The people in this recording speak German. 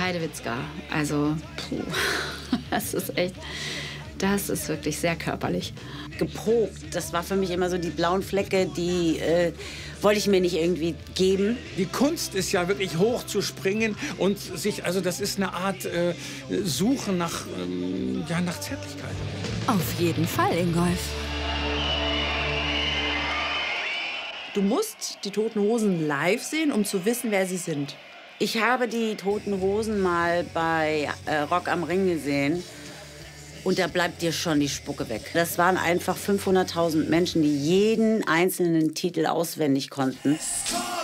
Heidewitzka. Also, puh, das ist wirklich sehr körperlich. Geprobt, das war für mich immer so die blauen Flecke, die wollte ich mir nicht irgendwie geben. Die Kunst ist ja wirklich hoch zu springen und also das ist eine Art Suchen nach Zärtlichkeit. Auf jeden Fall, Ingolf. Du musst die Toten Hosen live sehen, um zu wissen, wer sie sind. Ich habe die Toten Hosen mal bei Rock am Ring gesehen. Und da bleibt dir schon die Spucke weg. Das waren einfach 500.000 Menschen, die jeden einzelnen Titel auswendig konnten.